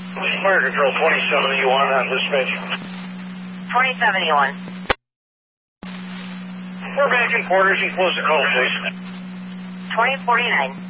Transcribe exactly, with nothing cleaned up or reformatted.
Fire Control twenty seventy-one on dispatch. twenty seventy-one. We're back in quarters and close the call, please. twenty forty-nine.